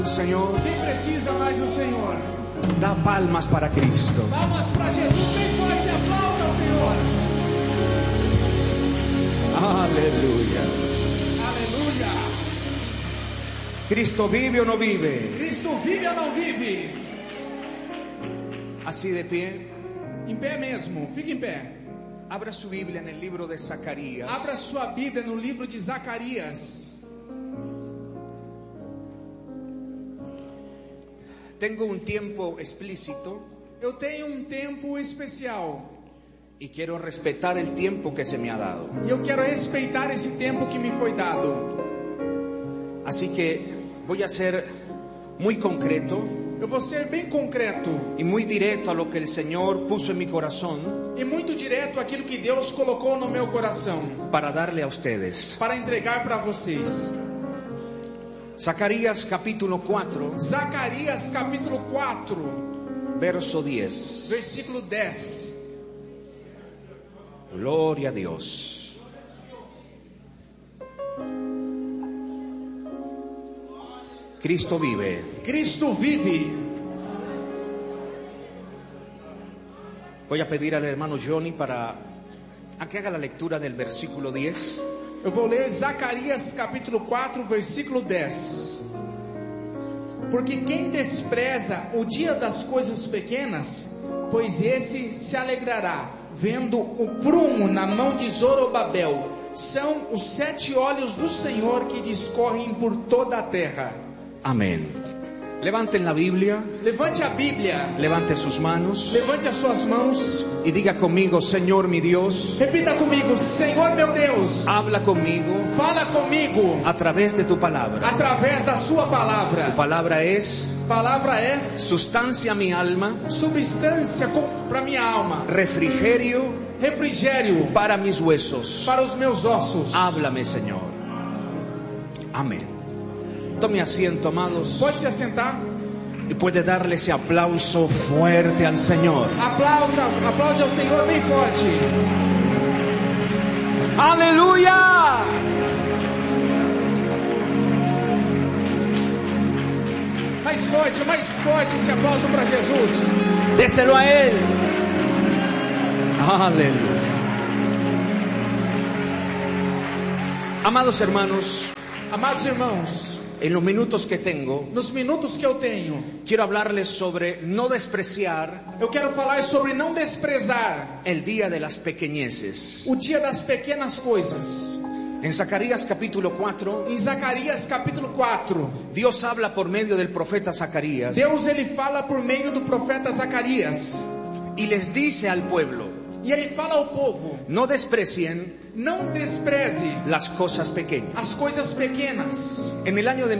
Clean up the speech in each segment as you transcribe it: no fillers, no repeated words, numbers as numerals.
Senhor, quem precisa mais do Senhor? dá palmas para Cristo. Palmas para Jesus, bem forte, aplauda ao Senhor. Aleluya. Aleluia. Cristo vive o no vive. Cristo vive ou não vive? Así de pie. Em pé mesmo, fique em pé. Abra su Biblia en el libro de Zacarías. Abra sua Bíblia no livro de Zacarias. Tengo un tiempo explícito Eu tenho um tempo especial y quiero respetar el tiempo que se me ha dado. e eu quero respeitar esse tempo que me foi dado. Así que voy a ser muy concreto Eu vou ser bem concreto y muy directo a lo que el Señor puso en mi corazón e muito direto aquilo que Deus colocou no meu coração para darle a ustedes. para entregar para vocês. Zacarías capítulo 4, Zacarias capítulo 4, verso 10. versículo 10. Gloria a Dios. Cristo vive. Cristo vive. Voy a pedir al hermano Johnny para que haga la lectura del versículo 10. Eu vou ler Zacarias capítulo 4, versículo 10. Porque quem despreza o dia das coisas pequenas, pois esse se alegrará, vendo o prumo na mão de Zorobabel. São os 7 olhos do Senhor que discorrem por toda a terra. Amén. Levanten la Biblia, Levante a Bíblia, levante sus manos levante as suas mãos, y diga conmigo: Señor mi Dios, repita comigo: Senhor meu Deus, habla conmigo fala comigo a través de tu palabra. através da sua Tu palavra. palabra es Palavra é sustancia a mi alma, substância para minha alma, refrigerio refrigério para mis huesos. para os meus ossos. Háblame, Señor. Amén. Tome asiento, amados, Pode se assentar. y puede darle ese aplauso fuerte al Señor. Aplaude ao Senhor bem forte. ¡Aleluya! Mais forte esse aplauso para Jesus. Déselo a Él. Aleluya. Amados hermanos, Amados irmãos, en los minutos que tengo, nos minutos que eu tenho, quiero hablarles sobre no despreciar eu quero falar sobre não desprezar el día de las pequeñeces. o dia das pequenas coisas. En Zacarías capítulo 4, Em Zacarias capítulo 4, Dios habla por medio del profeta Zacarías Deus ele fala por meio do profeta Zacarias. y les dice al pueblo: E ele fala ao povo: no desprecien não despreze las cosas pequeñas. as coisas pequenas. En el año de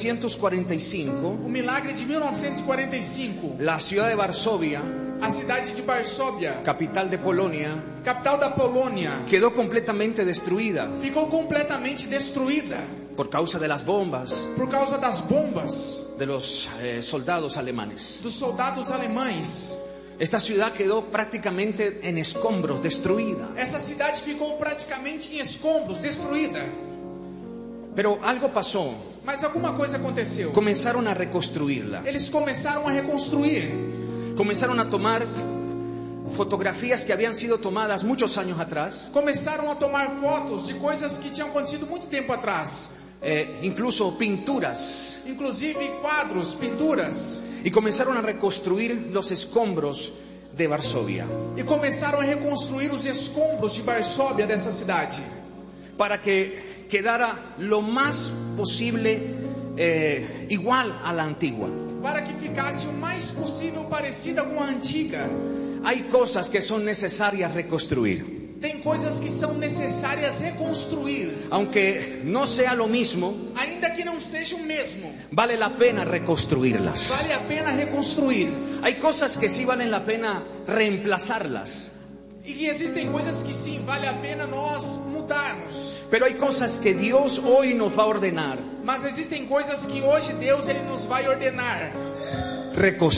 1945, O milagre de 1945, la ciudad de Varsovia, a cidade de Varsóvia, capital de Polonia, capital da Polônia, quedó completamente destruida ficou completamente destruída por causa de las bombas por causa das bombas de los soldados alemanes. dos soldados alemães. Esta ciudad quedó prácticamente en escombros, destruida. Essa cidade ficou praticamente em escombros, destruída. Pero algo pasó. Mas alguma coisa aconteceu. Comenzaron a reconstruirla. Eles começaram a reconstruir. Comenzaron a tomar fotografías que habían sido tomadas muchos años atrás. Começaram a tomar fotos de coisas que tinham acontecido muito tempo atrás. Incluso pinturas. Inclusive quadros, pinturas. Y comenzaron a reconstruir los escombros de Varsovia. E começaram a reconstruir os escombros de Varsóvia, dessa cidade. Para que quedara lo más posible igual a la antigua. Para que ficasse o mais possível parecida com a antiga. Hay cosas que son necesarias reconstruir. Tem coisas que são necessárias reconstruir. Aunque no sea lo mismo, Ainda que não seja o mesmo, vale la pena reconstruirlas. vale a pena reconstruir. Hay cosas que sí valen la pena reemplazarlas. E existem coisas que sim, vale a pena nós mudarmos. Pero hay cosas que Dios hoy nos va a ordenar. Mas existem coisas que hoje Deus ele nos vai ordenar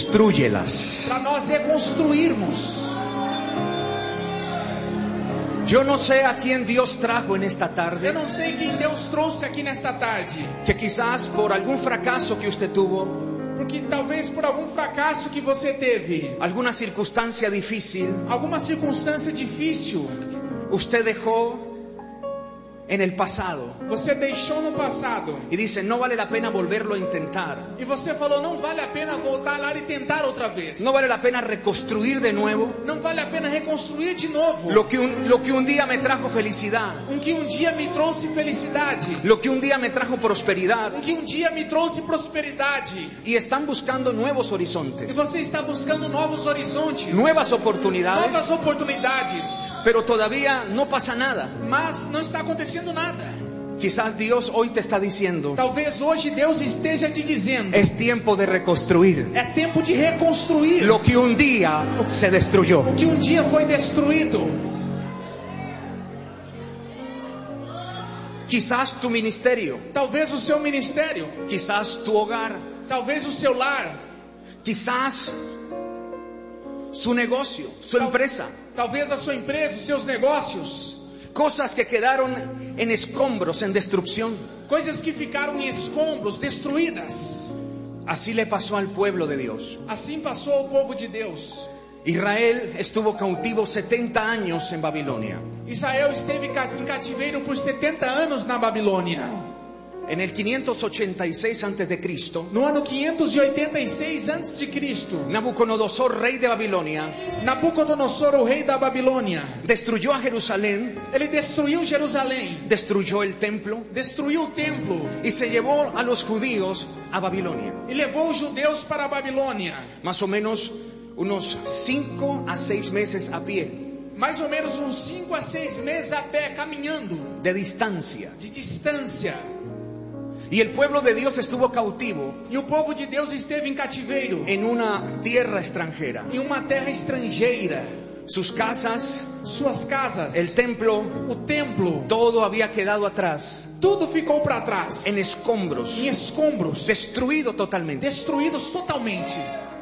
Reconstrúyelas. para nós reconstruirmos. Yo no sé a quién Dios trajo en esta Eu tarde, não sei quem Deus trouxe aqui nesta tarde, que quizás por algún fracaso que usted tuvo, porque talvez por algum fracasso que você teve, alguna circunstancia difícil, alguma circunstância difícil, usted dejó en el pasado você deixou no passado y dice, no vale la pena volverlo a intentar, e você falou, não vale a pena voltar lá e tentar outra vez. no vale la pena reconstruir de nuevo Não vale a pena reconstruir de novo lo que un día me trajo felicidad, o que um dia me trouxe felicidade, lo que un día me trajo prosperidad, o que um dia me trouxe prosperidade. y están buscando nuevos E horizontes, você está buscando novos horizontes, nuevas oportunidades, novas oportunidades, pero todavía no pasa nada. mas não está acontecendo nada. Quizás Dios hoy te está diciendo, Talvez hoje Deus esteja te dizendo, es tiempo de reconstruir é tempo de reconstruir lo que un día se destruyó. o que um dia foi destruído. Quizás tu ministerio, Talvez o seu ministério, quizás tu hogar, talvez o seu lar, quizás su negocio, su empresa, talvez a sua empresa, os seus negócios, cosas que quedaron en escombros, en destrucción. coisas que ficaram em escombros, destruídas. Así le pasó al pueblo de Dios. Assim passou ao povo de Deus. Israel estuvo cautivo 70 años en Babilonia. Israel esteve em cativeiro por 70 anos na Babilônia. En el 586 a.C., No ano 586 a.C., Nabucodonosor, rey de Babilonia, Nabucodonosor, o rei da Babilônia, destruyó a Jerusalén, ele destruiu Jerusalém, destruyó el templo destruiu o templo y se llevó a los judíos a Babilonia. e levou os judeus para a Babilônia. Más o menos unos 5 a 6 meses a pie Mais ou menos uns 5 a 6 meses a pé, caminhando, de distancia. de distância. Y el pueblo de Dios estuvo cautivo E o povo de Deus esteve em cativeiro, en una tierra extranjera. em uma terra estrangeira. Sus casas, Suas casas, el templo, o templo, todo había quedado atrás, tudo ficou para trás, en escombros, em escombros, destruido totalmente. destruídos totalmente.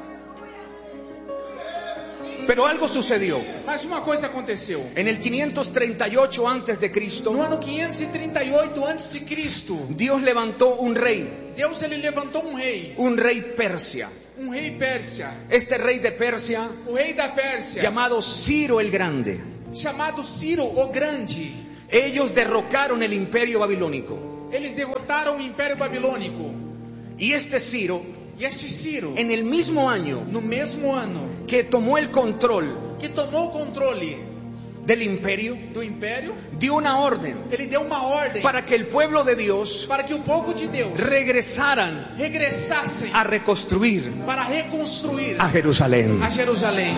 Pero algo sucedió. Mas uma coisa aconteceu. En el 538 antes de No Cristo, ano 538 a.C., Dios levantó un rey Deus ele levantou um rei Persia. Pérsia, Este rey de Persia, o rei da Pérsia, llamado Ciro el Grande. chamado Ciro o Grande. Ellos derrocaron el imperio babilónico. Eles derrotaram o Império Babilônico. Y este Ciro, E este Ciro, en el mismo año no mesmo ano que tomó el control que tomou o controle del imperio, do império, dio una orden ele deu uma ordem para que el pueblo de Dios para que o povo de Deus regresaran regressassem a reconstruir para reconstruir a Jerusalén. a Jerusalém.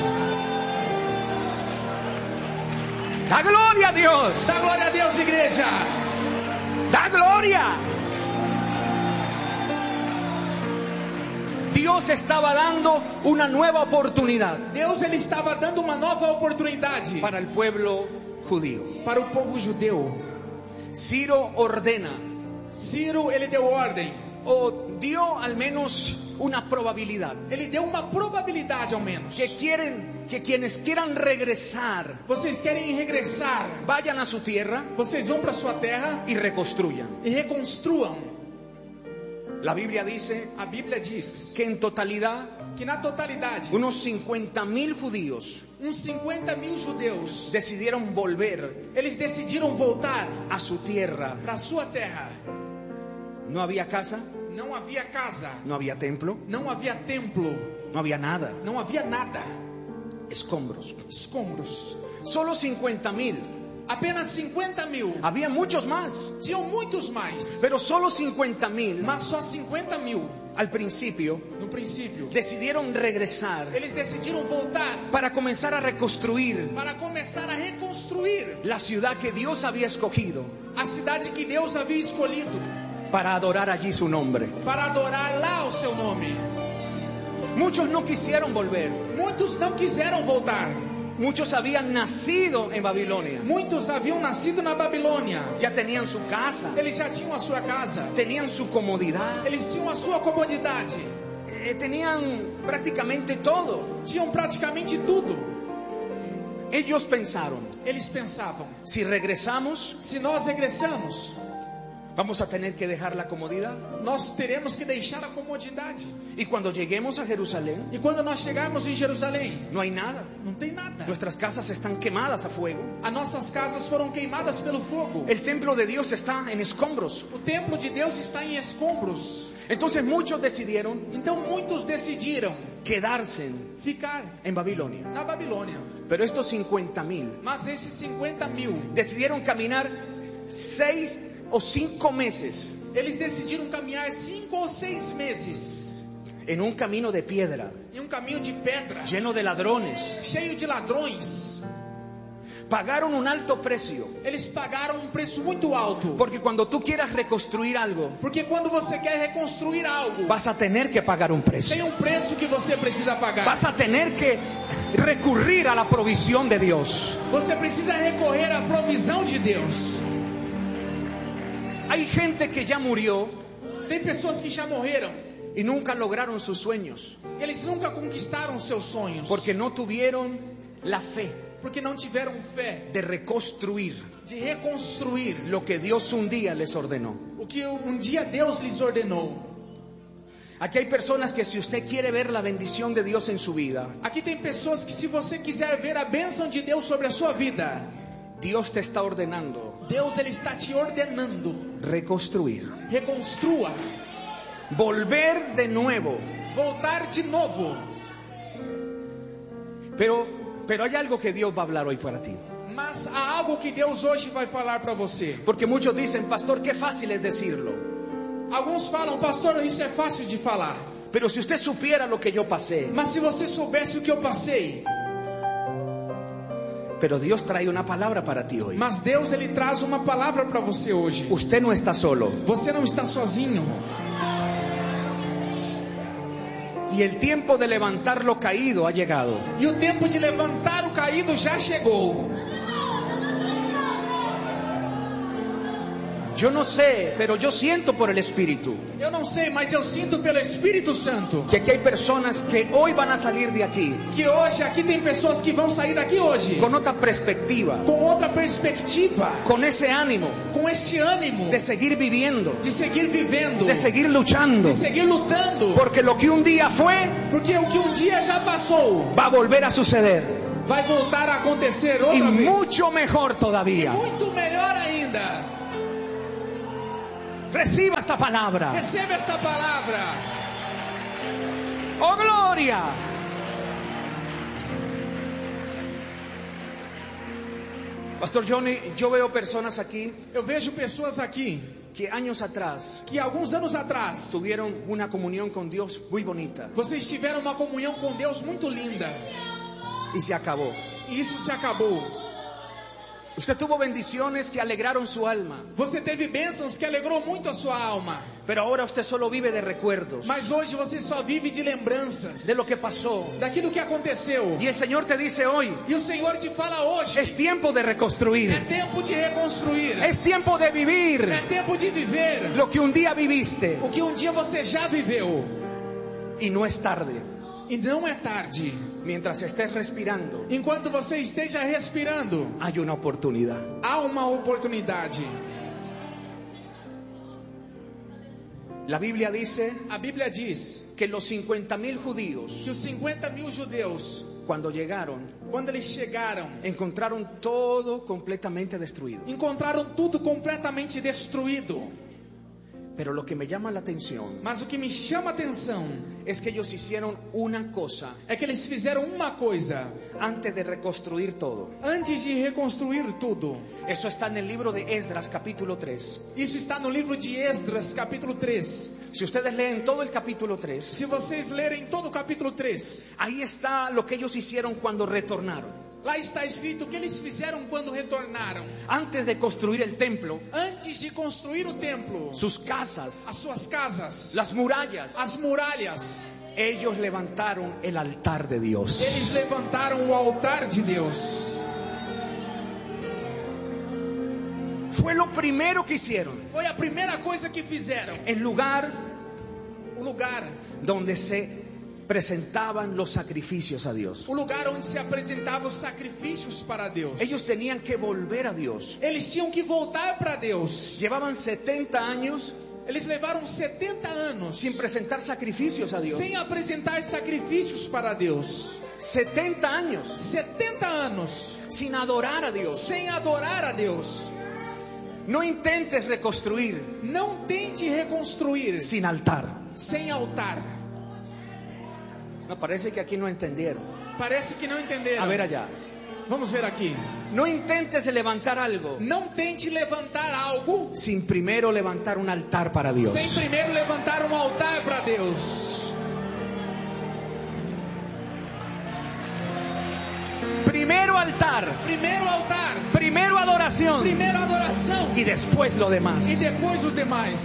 ¡Da gloria a Dios! Dá glória a Deus, igreja! ¡Da gloria! Dios estaba dando una nueva oportunidad Deus ele estava dando uma nova oportunidade para el pueblo judío. para o povo judeu. Ciro ordena, Ciro ele deu ordem, o dio al menos una probabilidad, ele deu uma probabilidade ao menos. que quienes quieran regresar Vocês querem regressar, vayan a su tierra vocês vão para sua terra y reconstruyan. e reconstruam. La Biblia dice A Bíblia diz que en totalidad que na totalidade unos 50.000 judíos uns 50.000 judeus decidieron volver eles decidiram voltar a su tierra. para sua terra. No había casa, Não havia casa, no había templo, não havia templo, no había nada, não havia nada, escombros. escombros. Solo 50.000. Apenas 50.000. Había muchos más, Tinham muitos mais, pero solo 50.000 mas só 50.000 al principio no princípio. decidieron regresar Eles decidiram voltar para comenzar a reconstruir para começar a reconstruir la ciudad que Dios había escogido a cidade que Deus havia escolhido para adorar allí su nombre. para adorar lá o seu nome. Muchos no quisieron volver. Muitos não quiseram voltar. Muchos habían nacido en Babilonia. Muitos haviam nascido na Babilônia. Ya tenían su casa, Eles já tinham a sua casa. tenían su comodidad, Eles tinham a sua comodidade. tenían prácticamente todo. Tinham praticamente tudo. Ellos pensaron, Eles pensavam: si regresamos, se nós regressamos, vamos a tener que dejar la comodidad. nós teremos que deixar a comodidade. Y cuando lleguemos a Jerusalén, E quando nós chegarmos em Jerusalém, no hay nada. não tem nada. Nuestras casas están quemadas a fuego. As nossas casas foram queimadas pelo fogo. El templo de Dios está en escombros. O templo de Deus está em escombros. Entonces muchos decidieron Então muitos decidiram quedarse ficar en Babilonia. na Babilônia. Pero estos 50,000 Mas esses 50.000, decidieron caminar 6 o 5 meses eles decidiram caminhar 5 ou 6 meses en un camino de piedra, em um caminho de pedra, lleno de ladrones. cheio de ladrões. Pagaron un alto precio. Eles pagaram um preço muito alto. Porque cuando tú quieras reconstruir algo, Porque quando você quer reconstruir algo, vas a tener que pagar un precio. tem um preço que você precisa pagar. Vas a tener que recurrir a la provisión de Dios. Você precisa recorrer à provisão de Deus. Hay gente que ya murió Tem pessoas que já morreram. y nunca lograron sus sueños Eles nunca conquistaram seus sonhos. porque no tuvieron la fe Porque não tiveram fé de reconstruir de reconstruir lo que Dios un día les ordenó. o que um dia Deus lhes ordenou. Aquí hay personas que si usted quiere ver la bendición de Dios en su vida, Aqui tem pessoas que, se você quiser ver a bênção de Deus sobre a sua vida, Dios te está ordenando Deus ele está te ordenando: reconstruir, reconstrua, volver de nuevo. voltar de novo. Pero hay algo que Dios va a hablar hoy para ti. Mas há algo que Deus hoje vai falar para você. Porque muchos dicen, pastor, qué fácil es decirlo. Alguns falam: pastor, isso é fácil de falar. Pero si usted supiera lo que yo pasé. Mas se você soubesse o que eu passei. Pero Dios trae una palabra para ti hoy. Mas Deus ele traz uma palavra para você hoje. Usted no está solo. Você não está sozinho. Y el tiempo de levantar lo caído ha llegado. E o tempo de levantar o caído já chegou. Yo no sé, pero yo siento por el Espíritu Eu não sei, mas eu sinto pelo Espírito Santo que aquí hay personas que hoy van a salir de aquí que hoje aqui tem pessoas que vão sair daqui hoje con otra perspectiva, com outra perspectiva, con ese ánimo com este ânimo de seguir viviendo, de seguir vivendo, de seguir luchando, de seguir lutando, porque lo que un día fue porque o que um dia já passou va a volver a suceder vai voltar a acontecer y outra vez, mucho mejor e todavía. muito melhor ainda. Reciba esta palabra. Receba esta palavra. ¡Oh, gloria! Pastor Johnny, yo veo personas aquí Eu vejo pessoas aqui que años atrás que alguns anos atrás tuvieron una comunión con Dios muy bonita vocês tiveram uma comunhão com Deus muito linda y se acabó. e isso se acabou. Usted tuvo bendiciones que alegraron su alma, Você teve bênçãos que alegrou muito a sua alma, pero ahora usted solo vive de recuerdos mas hoje você só vive de lembranças de lo que pasó. daquilo que aconteceu. Y el Señor te dice hoy, E o Senhor te fala hoje: es tiempo de é reconstruir, tempo de reconstruir, es tiempo de vivir é tempo de viver lo que un día viviste o que um dia você já viveu. y no es tarde. E não é tarde. Mientras estés respirando, Enquanto você esteja respirando, hay una oportunidad. há uma oportunidade. La Biblia dice A Bíblia diz que los 50,000 judíos, que os 50.000 judeus, cuando llegaron, quando eles chegaram, encontraron todo completamente destruido. encontraram tudo completamente destruído. Pero lo que me llama la atención Mas o que me chama a atenção es que ellos hicieron una cosa é que eles fizeram uma coisa antes de reconstruir todo. antes de reconstruir tudo. Eso está en el libro de Esdras, capítulo 3. Isso está no livro de Esdras, capítulo 3. Si ustedes leen todo el capítulo 3, Se vocês lerem todo o capítulo 3, ahí está lo que ellos hicieron cuando retornaron. lá está escrito o que eles fizeram quando retornaram. Antes de construir el templo, Antes de construir o templo, sus casas, as suas casas, las murallas, as muralhas, ellos levantaron el altar de Dios. eles levantaram o altar de Deus. Fue lo primero que hicieron. Foi a primeira coisa que fizeram. El lugar O lugar donde se presentaban los sacrificios a Dios. O lugar onde se apresentavam os sacrifícios para Deus. Ellos tenían que volver a Dios. Eles tinham que voltar para Deus. Llevaban 70 años Eles levaram 70 anos sin presentar sacrificios a Dios. sem apresentar sacrifícios para Deus. 70 años 70 anos sin adorar a Dios. sem adorar a Deus. No intentes reconstruir Não tente reconstruir sin altar. sem altar. Me parece que aquí no entendieron. Parece que não entenderam. A ver allá. Vamos ver aqui. No intentes levantar algo Não tente levantar algo sin primero levantar un altar para Dios. sem primeiro levantar um altar para Deus. Primero altar, Primeiro altar, primero adoración primeiro adoração y después lo demás. e depois os demais.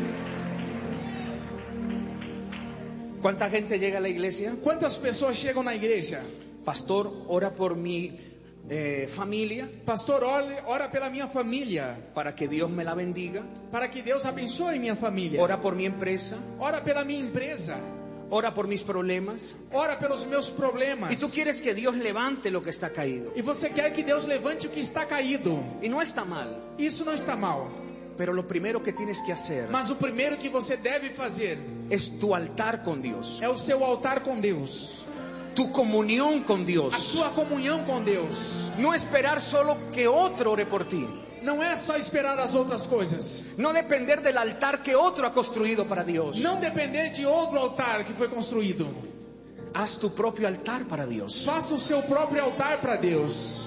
¿Cuánta gente llega a la iglesia? Quantas pessoas chegam na igreja? Pastor, ora por mi familia Pastor, ora pela minha família, para que Dios me la bendiga. para que Deus abençoe minha família. Ora por mi empresa. Ora pela minha empresa. Ora por mis problemas. Ora pelos meus problemas. Y tú quieres que Dios levante lo que está caído. E você quer que Deus levante o que está caído. Y no está mal. Isso não está mal. Pero lo primero que tienes que hacer Mas o primeiro que você deve fazer es tu altar con Dios. é o seu altar com Deus. Tu comunión con A Dios. sua comunhão com Deus. No esperar solo que otro ore por ti. Não é só esperar as outras coisas. No depender del altar que otro ha construido para Dios. Não depender de outro altar que foi construído. Haz tu propio altar para Dios. Faça o seu próprio altar para Deus.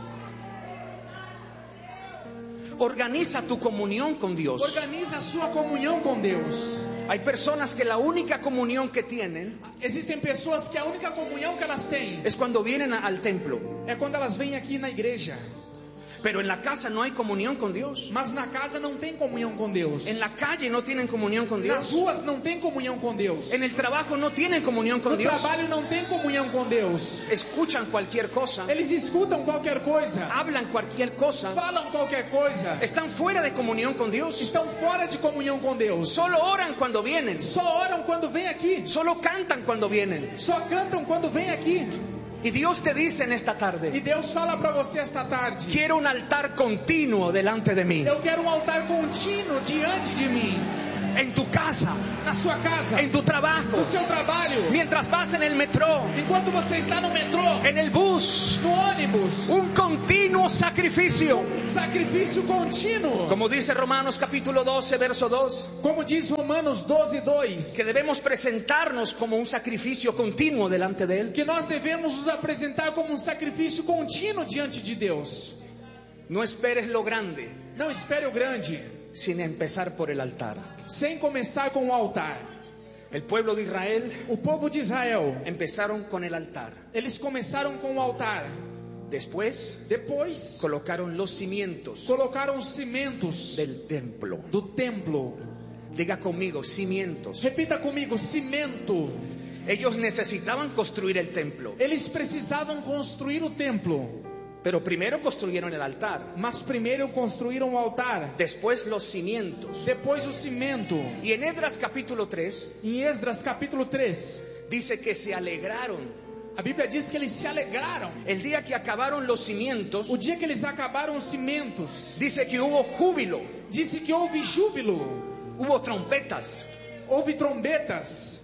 Organiza tu comunión con Dios. Organiza a sua comunhão com Deus. Hay personas que la única comunión que tienen Existem pessoas que a única comunhão que elas têm es cuando vienen al templo. é quando elas vêm aqui na igreja. Pero en la casa no hay comunión con Dios. Mas na casa não tem comunhão com Deus. En la calle no tienen comunión con Nas Dios. ruas não tem comunhão com Deus. En el trabajo no tienen comunión No con Dios. trabalho não tem comunhão com Deus. Escuchan cualquier cosa. Eles escutam qualquer coisa. Hablan cualquier cosa. Falam qualquer coisa. Están fuera de comunión con Dios. Estão fora de comunhão com Deus. Solo oran cuando vienen. Só oram quando vêm aqui. Solo cantan cuando vienen. Só cantam quando vêm aqui. Y Dios te dice en esta E tarde: Deus fala para você esta tarde: quiero un altar continuo delante de mí. eu quero um altar contínuo diante de mim. En tu casa, Na sua casa. en tu trabajo, No seu trabalho. mientras vas en el metro, Enquanto você está no metrô. en el bus. No ônibus. Un continuo sacrificio. Sacrifício contínuo. Como dice Romanos capítulo 12, verso 2, Como diz Romanos 12:2. que debemos presentarnos como un sacrificio continuo delante de Él. Que nós devemos nos apresentar como um sacrifício contínuo diante de Deus. No esperes lo grande Não espere o grande, sin empezar por el altar. sem começar com o altar. El pueblo de Israel O povo de Israel, empezaron con el altar. eles começaram com o altar. Después Depois, colocaron los cimientos colocaram os cimentos del templo. do templo. Diga conmigo, cimientos. Repita comigo, cimento. Ellos necesitaban construir el templo, Eles precisavam construir o templo. pero primero construyeron el altar. Mas primeiro construíram o altar. Después los cimientos. Depois o cimento. Y en Esdras capítulo 3 Em Esdras capítulo 3, dice que se alegraron a Bíblia diz que eles se alegraram. el día que acabaron los cimientos. O dia que eles acabaram os cimentos, Dice que hubo júbilo, disse que houve júbilo, hubo trompetas. houve trombetas.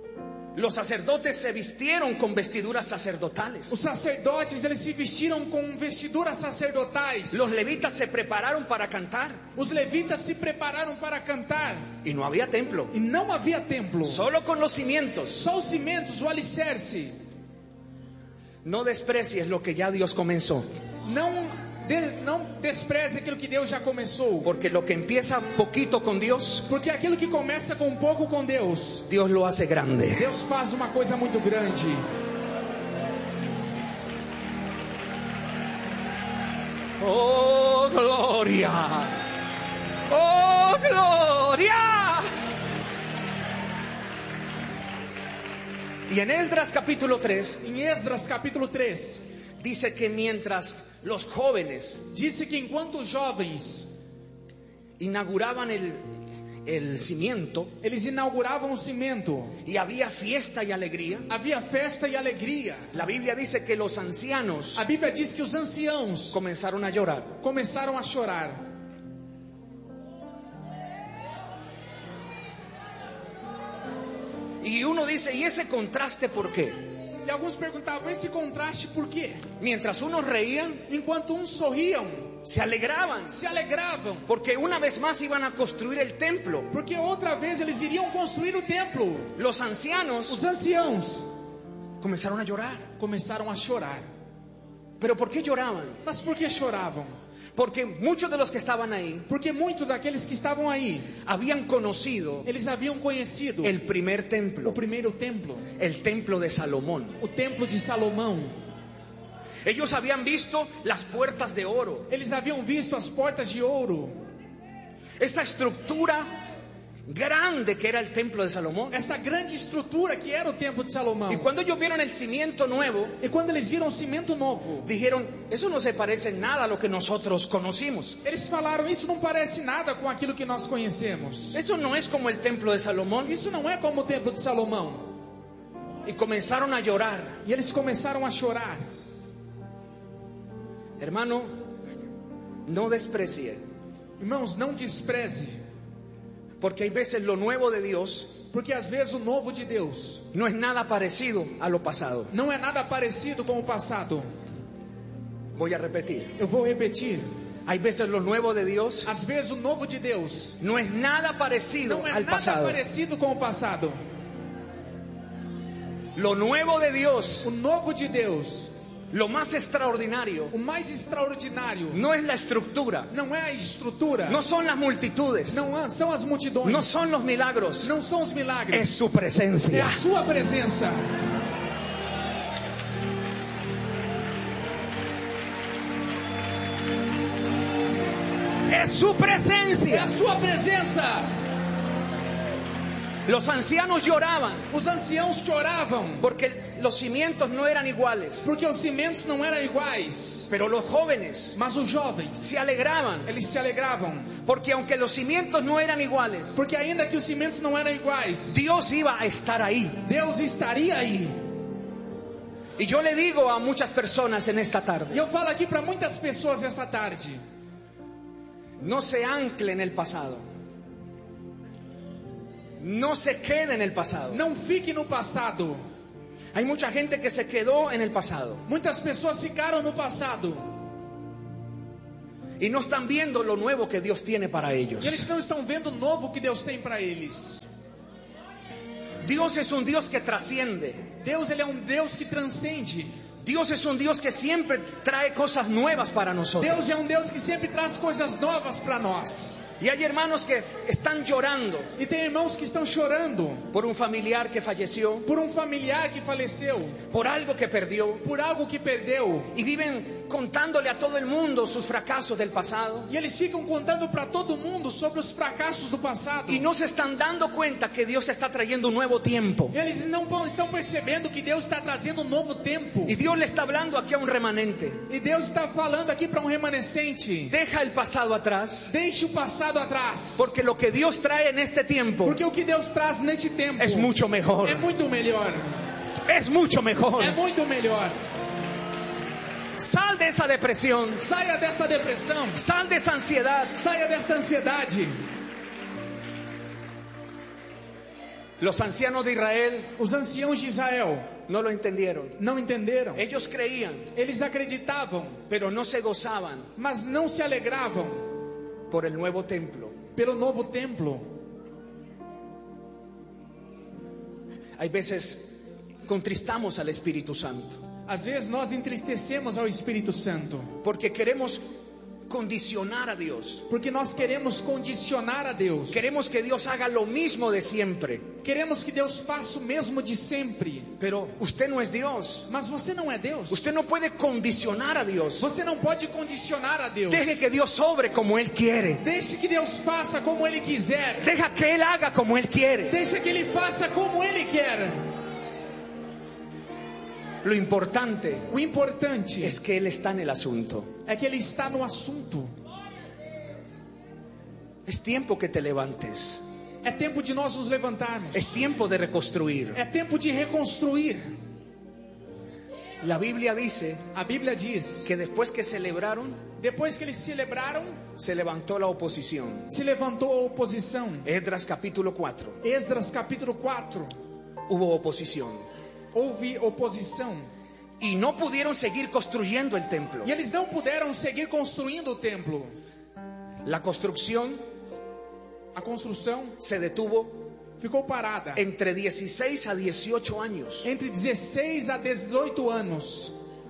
Los sacerdotes se vistieron con vestiduras sacerdotales. Os sacerdotes, eles se vestiram com vestiduras sacerdotais. Los levitas se prepararon para cantar. Os levitas se prepararam para cantar. Y no había templo, E não havia templo. solo con los cimientos. Só os cimentos, o alicerce. No desprecies lo que ya Dios comenzó, Não despreze aquilo que Deus já começou. porque lo que empieza poquito con Dios, Porque aquilo que começa com pouco com Deus, Dios lo hace grande. Deus faz uma coisa muito grande. Oh, gloria. Oh, gloria. Y en Esdras capítulo 3 Em Esdras capítulo 3, dice que mientras los jóvenes disse que enquanto os jovens inauguraban el cimiento eles inauguravam o cimento. y había fiesta y alegría, Havia festa e alegria. la Biblia dice que los ancianos A Bíblia diz que os anciãos comenzaron a llorar. começaram a chorar. Y uno dice, ¿y ese contraste por qué? E alguns perguntavam, esse contraste por quê? Mientras unos reían, Enquanto uns sorriam, se alegraban, se alegravam, porque una vez más iban a construir el templo. porque outra vez eles iriam construir o templo. Los ancianos Os anciãos comenzaron a llorar. começaram a chorar. ¿Pero por qué lloraban? Mas por que choravam? Porque muchos de los que estaban ahí Porque muitos daqueles que estavam aí, habían conocido eles haviam conhecido el primer o templo, primeiro templo, el templo de Salomón. o templo de Salomão. Ellos habían visto las puertas de oro, Eles haviam visto as portas de ouro, esa estructura grande que era el templo de Salomón. essa grande estrutura que era o templo de Salomão. Y cuando ellos vieron el cimiento nuevo, E quando eles viram o cimento novo, dijeron, eso no se parece en nada a lo que nosotros conocimos. eles falaram, isso não parece nada com aquilo que nós conhecemos. Eso no es como el templo de Salomón. Isso não é como o templo de Salomão. Y comenzaron a llorar. E eles começaram a chorar. Hermano, no desprecie, Irmãos, não despreze, porque hay veces lo nuevo de Dios porque às vezes o novo de Deus no es nada parecido a lo pasado. não é nada parecido com o passado. Voy a repetir. Eu vou repetir. Hay veces lo nuevo de Dios Às vezes o novo de Deus no es nada parecido não é al nada pasado. parecido com o passado. Lo nuevo de Dios, O novo de Deus, lo más extraordinario, o mais extraordinário, no es la estructura, não é a estrutura, no son las multitudes, não são as multidões, no son los milagros, não são os milagres, es su é presencia. a sua presença. Es su É a presencia. sua presença. Los ancianos lloraban Os anciãos choravam, porque los cimientos no eran iguales, porque os cimentos não eram iguais. pero los jóvenes Mas os jovens, se alegraban eles se alegravam, porque aunque los cimientos no eran iguales, porque ainda que os cimentos não eram iguais, Dios iba a estar ahí. Deus estaria aí. Y yo le digo a muchas personas en esta E tarde, eu falo aqui para muitas pessoas esta tarde: no se ancle en el pasado, no se quede en el pasado. não fique no passado. Hay mucha gente que se quedó en el pasado Muitas pessoas ficaram no passado y no están viendo lo nuevo que Dios tiene para ellos. e eles não estão vendo o novo que Deus tem para eles. Dios es un Dios que trasciende. Deus, ele é um Deus que transcende. Dios es un Dios que siempre trae cosas nuevas para nosotros. Deus é um Deus que sempre traz coisas novas para nós. Y hay hermanos que están llorando E tem irmãos que estão chorando por un familiar que falleció, por um familiar que faleceu, por algo que perdió, por algo que perdeu. y viven contándole a todo el mundo sus fracasos del pasado, E eles ficam contando para todo mundo sobre os fracassos do passado. y no se están dando cuenta que Dios está trayendo un nuevo tiempo. Eles não estão percebendo que Deus está trazendo um novo tempo. Y Dios le está hablando aquí a un remanente. E Deus está falando aqui para um remanescente: Deja el pasado atrás, deixe o passado atrás, porque lo que Dios trae en este tiempo porque o que Deus traz neste tempo es mucho mejor. é muito melhor. Es mucho mejor. É muito melhor. Sal de esa depresión, Saia desta depressão, sal de esa ansiedad. saia desta ansiedade. Los ancianos de Israel Os anciãos de Israel no lo entendieron. não entenderam. Ellos creían, Eles acreditavam, pero no se gozaban mas não se alegravam por el nuevo templo. pelo novo templo. Hay veces contristamos al Espíritu Santo Às vezes nós entristecemos ao Espírito Santo, porque queremos condicionar a Dios. porque nós queremos condicionar a Deus. Queremos que Dios haga lo mismo de siempre. Queremos que Deus faça o mesmo de sempre. Pero usted no es Dios. Mas você não é Deus. Usted no puede condicionar a Dios. Você não pode condicionar a Deus. Deje que Dios obre como Él quiere. Deixe que Deus faça como Ele quiser. Deja que Él haga como Él quiere. Deixa que Ele faça como Ele quer. Lo importante O importante es que Él está en el asunto. é que Ele está no assunto. Es tiempo que te levantes. É tempo de nós nos levantarmos. Es tiempo de reconstruir. É tempo de reconstruir. La Biblia dice A Bíblia diz, que después que celebraron, depois que eles celebraram, se levantó la oposición. se levantou a oposição. Esdras capítulo 4. Esdras capítulo 4. Hubo oposición. Houve oposição. Y no pudieron seguir construyendo el templo. E eles não puderam seguir construindo o templo. La construcción A construção se detuvo ficou parada. entre 16 a 18 años. Entre 16 a 18 anos.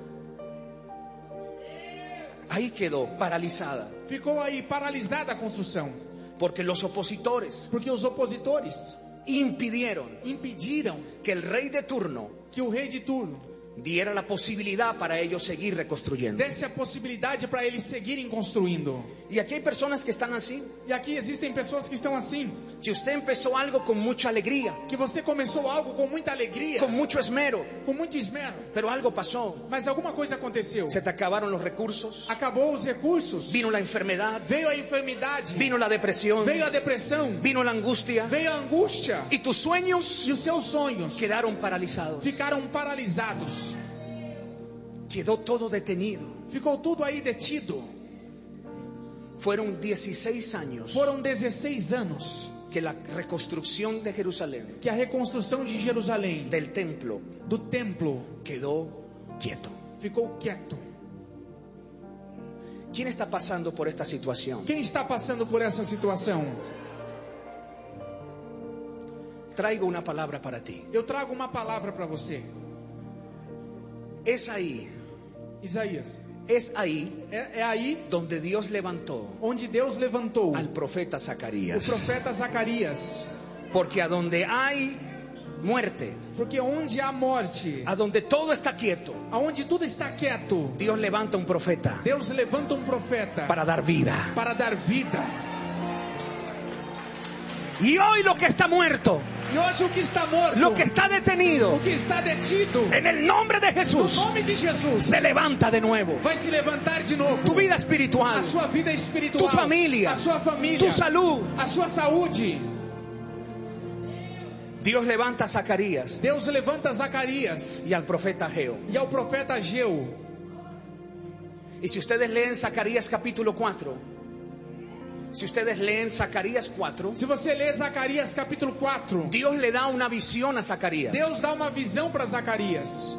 Ahí quedó paralizada. Ficou aí paralisada a construção. Porque los opositores Porque os opositores impidieron impediram que el rey de turno que o rei de turno diera la posibilidad para ellos seguir reconstruyendo. desse a possibilidade para eles seguirem construindo. Y aquí hay personas que están así. E aqui existem pessoas que estão assim. Si usted empezó algo con mucha alegría, Que você começou algo com muita alegria, con mucho esmero, com muito esmero. pero algo pasó. Mas alguma coisa aconteceu. Se te acabaron los recursos, Acabou os recursos. vino la enfermedad, Veio a enfermidade. vino la depresión, Veio a depressão. vino la angustia, Veio a angústia. y tus sueños E os seus sonhos quedaron paralizados. ficaram paralisados. Quedó todo detenido. Ficou tudo aí detido. Fueron 16 años Foram 16 anos que la reconstrucción de Jerusalén, que a reconstrução de Jerusalém, del templo, do templo, quedó quieto. ficou quieto. ¿Quién está pasando por esta situación? Quem está passando por essa situação? Traigo una palabra para ti. Eu trago uma palavra para você. Es ahí, Isaías, es ahí é aí donde Dios levantó onde Deus levantou al profeta o Zacarías. profeta Zacarias. Porque a donde hay muerte, Porque onde há morte, a donde todo está quieto, aonde tudo está quieto, Dios levanta un profeta Deus levanta um profeta para dar vida. para dar vida. Y hoy lo que está muerto, E hoje o que está morto, lo que está detenido, o que está detido, en el nombre de no Jesús, nome de Jesus, se levanta de nuevo. vai se levantar de novo. Tu vida espiritual, A sua vida espiritual, tu família, a sua família, tu salud. a sua saúde. Dios levanta a Zacarías Deus levanta Zacarias y al profeta Ageo. e ao profeta Ageu. Y si ustedes leen Zacarías capítulo 4, si ustedes leen Zacarías 4, Se você ler Zacarias capítulo 4, Dios le da una visión a Zacarías. Deus dá uma visão para Zacarias.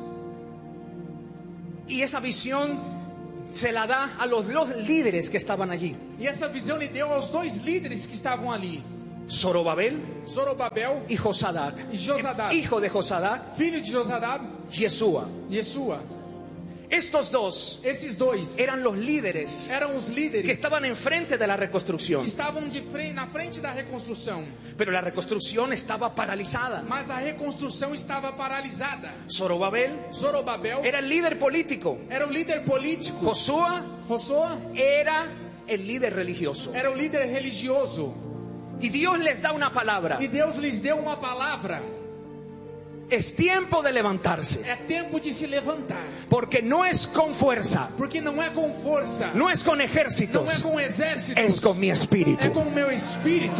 Y esa visión se la da a los líderes que estaban allí. E essa visão lhe deu aos dois líderes que estavam ali, Zorobabel Zorobabel y Josadac, e Josadac, hijo de Josadac, filho de Josadab, Yeshua. Yeshua. Estos dos Esses dois eran los líderes eram os que líderes estaban enfrente de la que reconstrucción. estavam na frente da reconstrução. Pero la reconstrucción estaba paralizada. Mas a reconstrução estava paralisada. Zorobabel Zorobabel era el líder político. era o líder político. Josué Josué era el líder religioso. era o líder religioso. Y Dios les da una palabra. E Deus lhes deu uma palavra. Es tiempo de levantarse. É tempo de se levantar. Porque no es con fuerza, Porque não é com força, no es con não é ejércitos, com exércitos, es con mi é espíritu. com o meu espírito.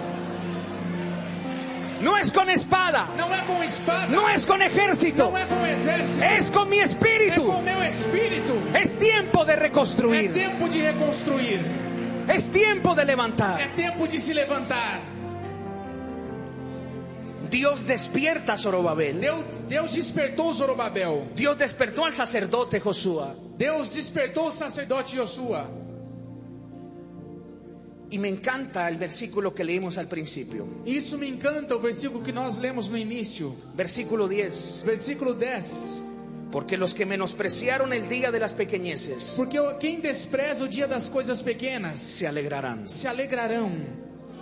No es con espada, Não é com espada, no es con ejército, não é com exército, es con mi é espíritu. com o meu espírito. Es tiempo de É reconstruir, tempo de reconstruir. es tiempo de levantar. É tempo de se levantar. Dios despierta a Zorobabel. Deus despertou Zorobabel. Dios despertó al sacerdote Josué. Deus despertou o sacerdote Josué. Y me encanta el versículo que leímos al principio. Isso me encanta, o versículo que nós lemos no início. Versículo 10. Versículo 10. Porque los que menospreciaron el día de las pequeñeces Porque quem despreza o dia das coisas pequenas se alegrarán. se alegrarão.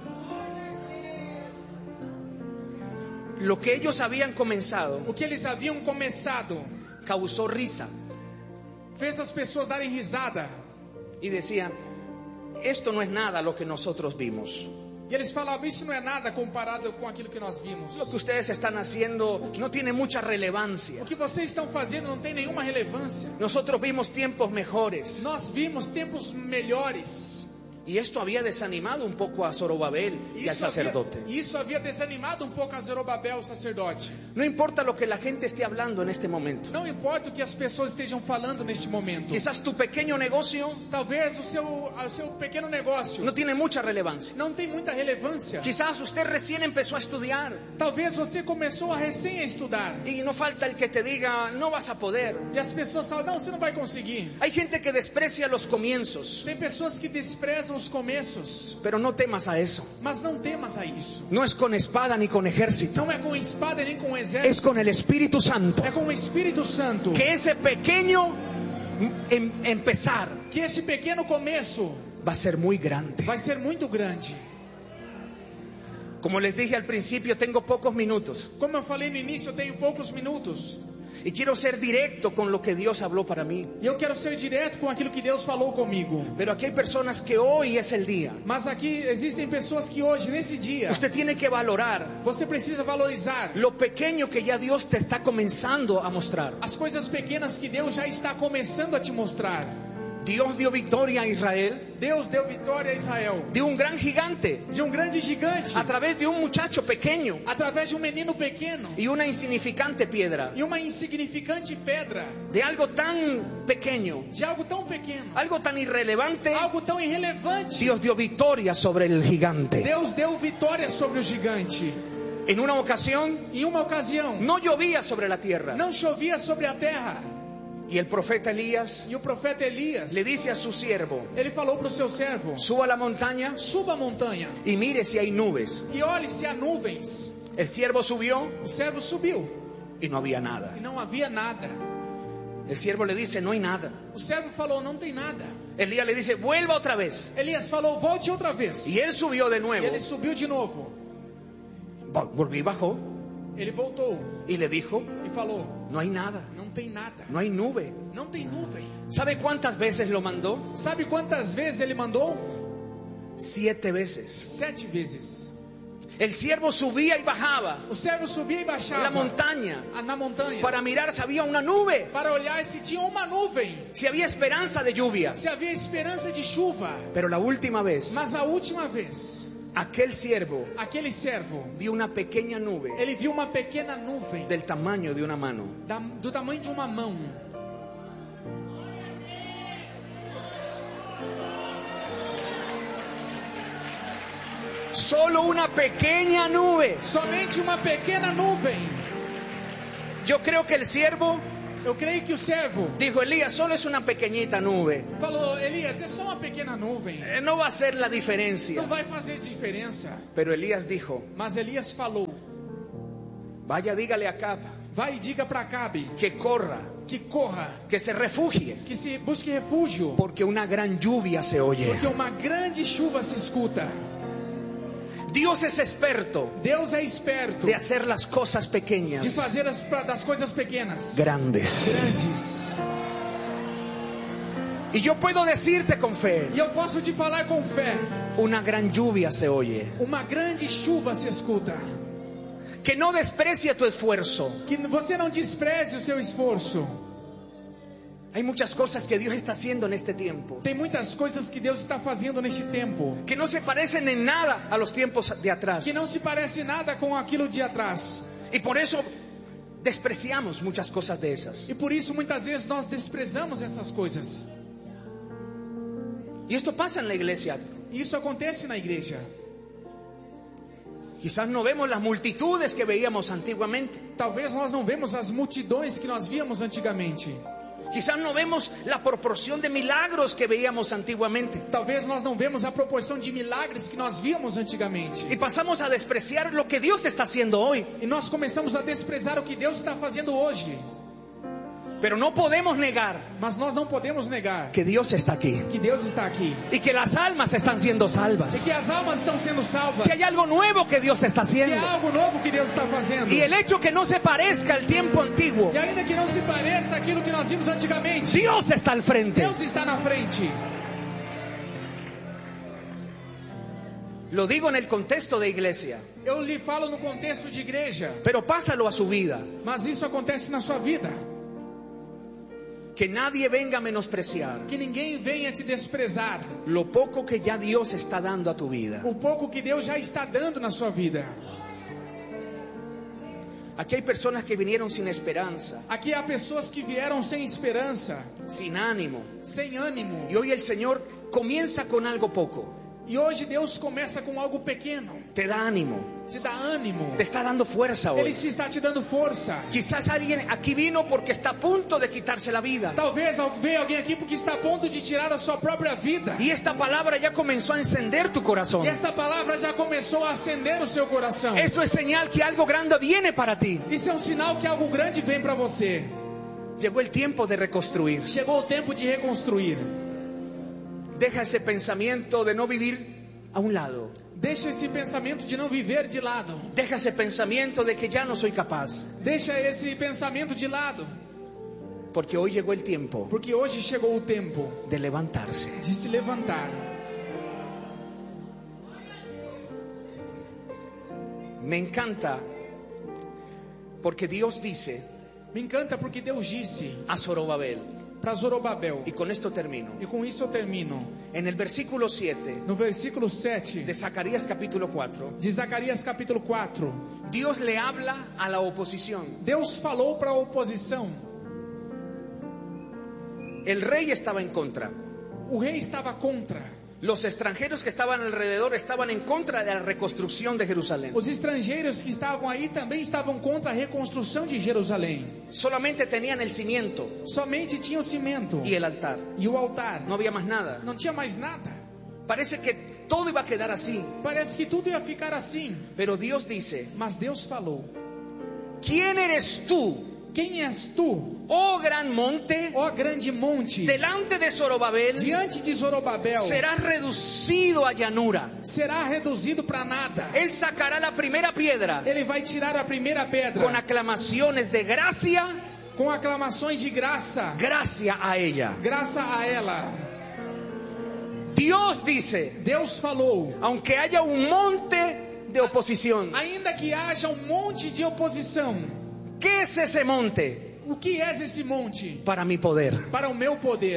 Lo que ellos habían comenzado O que eles haviam começado causó risa. fez as pessoas darem risada. Y decían, esto no es nada lo que nosotros vimos. E eles falavam, isso não é nada comparado com aquilo que nós vimos. Lo que ustedes están haciendo no tiene mucha relevancia. O que vocês estão fazendo não tem nenhuma relevância. Nosotros vimos tiempos mejores. Nós vimos tempos melhores. Y esto había desanimado un poco a Zorobabel y al sacerdote. Isso havia desanimado pouco a Zorobabel, o sacerdote. No importa lo que la gente esté hablando en este momento. Não importa o que as pessoas estejam falando neste momento. Quizás tu pequeño negocio Talvez o seu pequeno negócio no tiene mucha relevancia. não tem muita relevância. Quizás usted recién empezó a estudiar Talvez você começou recém a estudar. y no falta el que te diga, no vas a poder. E as pessoas falam, não, você não vai conseguir. Hay gente que desprecia los comienzos, Tem pessoas que desprezam os começos. pero no temas a eso. Mas não temas a isso. No es con espada ni con ejército, Não é com espada nem com es exército. con el Espíritu Santo. É com o Espírito Santo. Que ese pequeño empezar Que esse pequeno começo va a ser muy grande. vai ser muito grande. Como les dije al principio, tengo pocos minutos Como eu falei no início, eu tenho poucos minutos. y quiero ser directo con lo que Dios habló para mí. E eu quero ser direto com aquilo que Deus falou comigo. Pero aquí hay personas que hoy es el día. Mas aqui existem pessoas que hoje, nesse dia, Usted tiene que valorar você precisa valorizar lo pequeño que ya Dios te está comenzando a mostrar. as coisas pequenas que Deus já está começando a te mostrar. Dios dio victoria a Israel Deus deu vitória a Israel de un gran gigante de um grande gigante a través de un muchacho pequeño através de um menino pequeno y una insignificante piedra. e uma insignificante pedra, De algo tan pequeño, de algo tão pequeno, algo tan irrelevante, algo tão irrelevante. Dios dio victoria sobre el gigante. Deus deu vitória sobre o gigante. En una ocasión Em uma ocasião, no llovía sobre la tierra não chovia sobre a terra. y el profeta Elías E o profeta Elias, le dice a su siervo, ele falou para o seu servo: suba a la montaña suba a montanha y mire si hay nubes. e olhe se há nuvens. El siervo subió O servo subiu y no había nada. e não havia nada. El siervo le dice, no hay nada. O servo falou: não tem nada. Elías le dice, vuelva otra vez. Elias falou: volte outra vez. Y él subió de E nuevo. ele subiu de novo. Volvió y bajó Ele voltou y le dijo, e falou: no hay nada, não tem nada. no hay nube. Não tem nuvem. ¿Sabe cuántas veces lo mandó? Sabe quantas vezes ele mandou? 7 veces. 7 vezes. El siervo subía y bajaba O servo subia e baixava la montaña na montanha para mirar si había una nube, para olhar se tinha uma nuvem, si había esperanza de lluvias. se havia esperança de chuva. Pero la última vez, Mas a última vez, aquel siervo aquele servo, vio una pequeña nube ele viu uma pequena nuvem del tamaño de una mano. do tamanho de uma mão. Solo una pequeña nube. Somente uma pequena nuvem. Yo creo que el siervo Eu creio que o servo dijo, Elías, solo es una pequeñita nube. falou: Elias, é só uma pequena nuvem, No va a ser la diferencia. não vai fazer diferença. Pero Elías dijo, Mas Elias falou: vaya, dígale a Acab vai e diga para Acabe que corra, que corra, que se refugie, que se busque refúgio, porque una gran lluvia se oye. porque uma grande chuva se escuta. Dios es experto Deus é esperto de hacer las cosas de pequeñas fazer das coisas pequenas grandes. grandes. Y yo puedo decirte con fe, E eu posso te falar com fé: una gran lluvia se oye. uma grande chuva se escuta. Que no desprecie tu esfuerzo. Que você não despreze o seu esforço. Hay muchas cosas que Dios está haciendo en este tiempo Tem muitas coisas que Deus está fazendo neste tempo que no se parecen en nada a los tiempos de atrás. que não se parece nada com aquilo de atrás. Y por eso despreciamos muchas cosas de esas. E por isso muitas vezes nós desprezamos essas coisas. Y esto pasa en la iglesia. E isso acontece na igreja. Quizás no vemos las multitudes que veíamos antiguamente. Talvez nós não vemos as multidões que nós víamos antigamente. Quizás no vemos la proporción de milagros que veíamos antiguamente. Talvez nós não vemos a proporção de milagres que nós víamos antigamente. Y pasamos a despreciar lo que Dios está haciendo hoy. E nós começamos a desprezar o que Deus está fazendo hoje. Pero no podemos negar Mas nós não podemos negar que Dios está aquí. que Deus está aqui. Y que las almas están siendo E salvas. que as almas estão sendo salvas. Que hay algo nuevo que Dios está Que haciendo. é algo novo que Deus está fazendo. Y el hecho que no se parezca al tiempo antiguo, E ainda que não se pareça aquilo que nós vimos antigamente, Dios está al frente. Deus está na frente. Lo digo en el contexto de iglesia, Eu lhe falo no contexto de igreja, pero pásalo a su vida. mas isso acontece na sua vida. Que nadie venga a menospreciar Que ninguém venha te desprezar lo poco que ya Dios está dando a tu vida. o pouco que Deus já está dando na sua vida. Aquí hay personas que vinieron sin esperanza, Aqui há pessoas que vieram sem esperança, sin ánimo. sem ânimo. Y hoy el Señor comienza con algo poco. E hoje Deus começa com algo pequeno, Te da ánimo, te dá ânimo. te está dando fuerza Ele hoy. se está te dando força. Quizás alguien aquí vino porque está a punto de quitarse la vida. Talvez veja alguém aqui porque está a ponto de tirar a sua própria vida. Y esta palabra ya comenzó a encender tu corazón. E esta palavra já começou a acender o seu coração. Eso es señal que algo grande viene para ti. Isso é um sinal que algo grande vem para você. Llegó el tiempo de reconstruir. Chegou o tempo de reconstruir. Deja ese pensamiento de no vivir a un lado. Deixa esse pensamento de não viver de lado. Deja ese pensamiento de que ya no soy capaz. Deixa esse pensamento de lado. Porque hoy llegó el tiempo Porque hoje chegou o tempo de levantarse. de se levantar. Me encanta porque Dios dice Me encanta porque Deus disse a Zorobabel, para Zorobabel. y con esto termino, E com isso eu termino. en el versículo 7 No versículo 7 de Zacarías capítulo 4, de Zacarias capítulo 4. Dios le habla a la oposición. Deus falou para a oposição. El rey estaba en contra. O rei estava contra. Los extranjeros que estaban alrededor estaban en contra de la reconstrucción de Jerusalén. Os estrangeiros que estavam aí também estavam contra a reconstrução de Jerusalém. Solamente tenían el cimiento Somente tinha o cimento y el altar. e o altar. No había más nada. Não tinha mais nada. Parece que todo iba a quedar así. Parece que tudo ia ficar assim. Pero Dios dice, Mas Deus falou: ¿quién eres tú, Quem és tu, oh gran monte? ó grande monte? Delante de Zorobabel Diante de Zorobabel serás reducido a llanura. será reduzido para nada. Él sacará la primera piedra Ele vai tirar a primeira pedra con aclamaciones de gracia, com aclamações de graça. gracia a ella. Graça a ela. Dios dice, Deus falou: aunque haya un monte de oposición, ainda que haja um monte de oposição, ¿qué es ese monte? o que é esse monte? Para mi poder. Para o meu poder.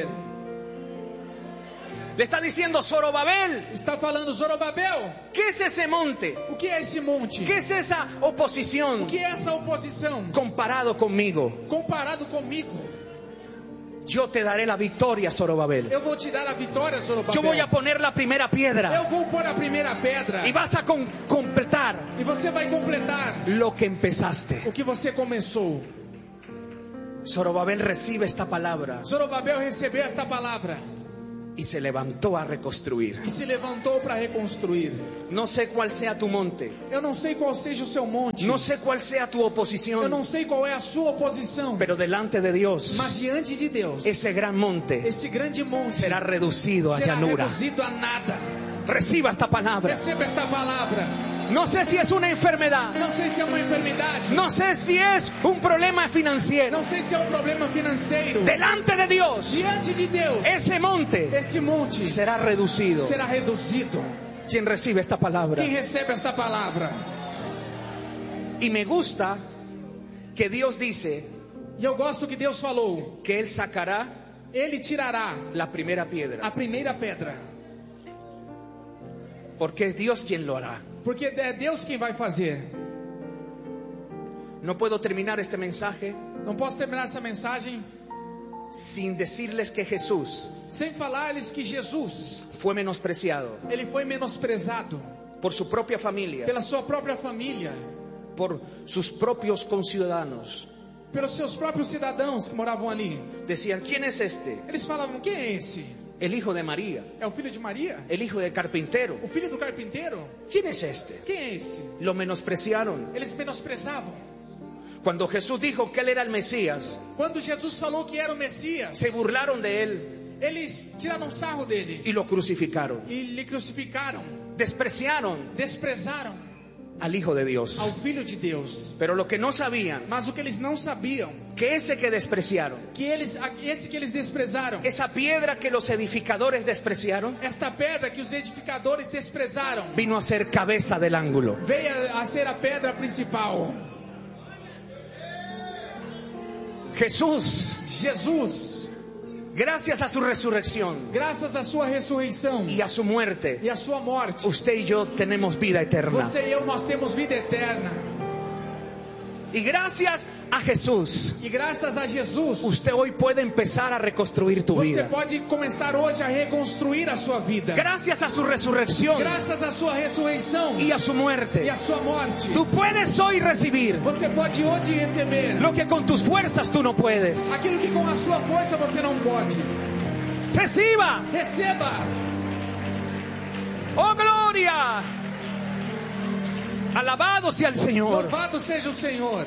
Le está diciendo Zorobabel, Está falando: Zorobabel, ¿qué es ese monte? o que é esse monte? ¿Qué es esa O oposición que é essa oposição? comparado conmigo? Comparado comigo, Yo te daré la victoria, Zorobabel. eu vou te dar a vitória, Zorobabel. Yo voy a poner la primera piedra Eu vou pôr a primeira pedra y vas a completar e você vai completar lo que empezaste. o que você começou. Zorobabel recibe esta palabra Zorobabel recebeu esta palavra y se levantó a reconstruir. e se levantou para reconstruir. No sé cuál sea tu monte, Eu não sei qual seja o seu monte. no sé cuál sea tu Eu oposición, não sei qual é a sua oposição. pero delante de Dios, Mas diante de Deus, ese gran monte este grande monte será reducido a será llanura. reduzido a nada. Reciba esta palabra. Receba esta palavra. No sé si es una enfermedad, Não sei se é uma enfermidade. no sé si es un problema financiero. Não sei se é um problema financeiro. Delante de Dios, Diante de Deus, ese monte este monte será reducido. será reduzido. ¿Quién recibe esta palabra? Quem recebe esta palavra? Y me gusta que Dios dice E eu gosto que Deus falou: que Él sacará Ele tirará la primera piedra, a primeira pedra. porque es Dios quien lo hará. Porque é Deus quem vai fazer. No puedo terminar este mensaje Não posso terminar essa mensagem sin decirles que Jesús sem falar-lhes que Jesus, fue menospreciado Ele foi menosprezado por su propia familia, pela sua própria família, por sus propios conciudadanos. pelos seus próprios cidadãos que moravam ali. Decían, ¿quién es este? Eles falavam: quem é esse? El hijo de María, É o filho de Maria? el hijo del carpintero. O filho do carpinteiro? ¿Quién es este? Quem é esse? Lo menospreciaron. Eles menosprezavam. Cuando Jesús dijo que Él era el Mesías, Quando Jesus falou que era o Messias, se burlaron de Él eles tiraram sarro dele y lo crucificaron. e lhe crucificaram, Despreciaron desprezaram al Hijo de Dios. ao Filho de Deus. Pero lo que no sabían, Mas o que eles não sabiam, que ese que despreciaron, esse que eles desprezaram, esa piedra que los edificadores despreciaron, esta pedra que os edificadores desprezaram, vino a ser cabeza del ángulo. veio a ser a pedra principal. Jesús, Jesus, gracias a su resurrección graças à sua ressurreição y a su muerte, e à sua morte, usted y yo tenemos vida eterna. você e eu, nós temos vida eterna. Y gracias a Jesús, E graças a Jesus, usted hoy puede empezar a reconstruir tu você vida. pode começar hoje a reconstruir a sua vida. Gracias a su resurrección Graças à sua ressurreição y a su e muerte, à sua morte, tú puedes hoy recibir você pode hoje receber lo que con tus fuerzas tú no puedes. aquilo que com a sua força você não pode. Reciba. Receba! Oh, gloria. Alabado sea el Señor. Louvado seja o Senhor.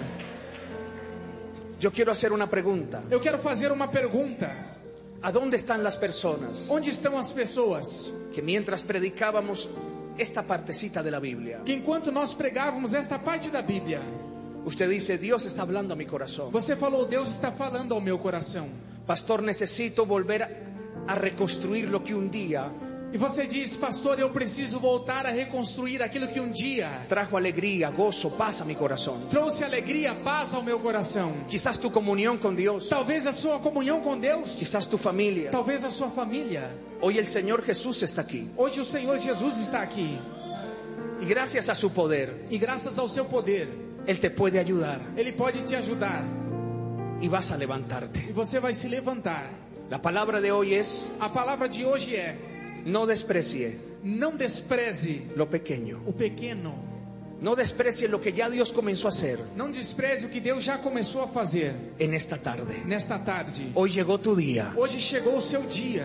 Yo quiero hacer una pregunta. Eu quero fazer uma pergunta. ¿A dónde están las personas Onde estão as pessoas que mientras predicábamos esta partecita de la Biblia, que enquanto nós pregávamos esta parte da Bíblia, usted dice, Dios está hablando a mi corazón? você falou, Deus está falando ao meu coração. Pastor, necesito volver a reconstruir lo que un día E você diz, pastor, eu preciso voltar a reconstruir aquilo que um dia trajo alegría, gozo, paz a mi corazón. trouxe alegria, paz ao meu coração. Quizás tu comunión con Dios, Talvez a sua comunhão com Deus, quizás tu familia. talvez a sua família. Hoy el Señor Jesús está aquí. Hoje o Senhor Jesus está aqui. Y gracias a su poder, E graças ao seu poder, Él te puede ayudar Ele pode te ajudar. y vas a levantarte. E você vai se levantar. La palabra de hoy es, A palavra de hoje é: no desprecie não despreze lo pequeño. o pequeno. No desprecie lo que ya Dios comenzó a hacer Não despreze o que Deus já começou a fazer en esta tarde. nesta tarde. Hoy llegó tu día. Hoje chegou o seu dia.